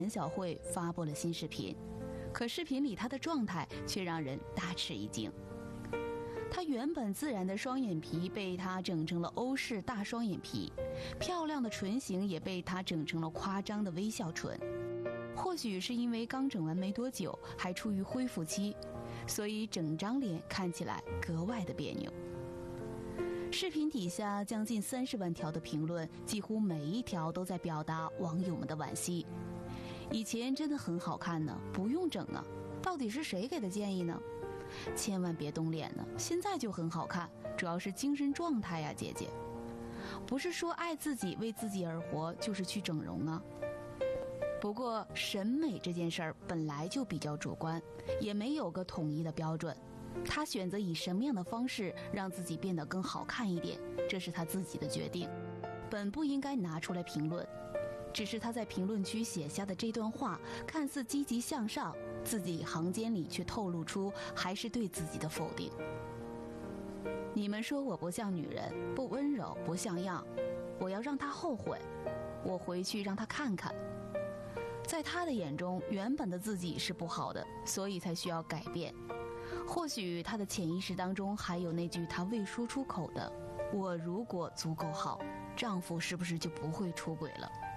陈晓慧发布了新视频，可视频里她的状态却让人大吃一惊。她原本自然的双眼皮被她整成了欧式大双眼皮，漂亮的唇形也被她整成了夸张的微笑唇。或许是因为刚整完没多久，还处于恢复期，所以整张脸看起来格外的别扭。视频底下将近30万条的评论，几乎每一条都在表达网友们的惋惜。以前真的很好看呢，不用整啊，到底是谁给的建议呢？千万别动脸呢，现在就很好看，主要是精神状态呀，姐姐。不是说爱自己为自己而活就是去整容啊。不过审美这件事儿本来就比较主观，也没有个统一的标准。他选择以什么样的方式让自己变得更好看一点，这是他自己的决定，本不应该拿出来评论。只是他在评论区写下的这段话看似积极向上，字里行间里却透露出还是对自己的否定。你们说我不像女人，不温柔，不像样，我要让他后悔，我回去让他看看。在他的眼中，原本的自己是不好的，所以才需要改变。或许他的潜意识当中还有那句他未说出口的，我如果足够好，丈夫是不是就不会出轨了。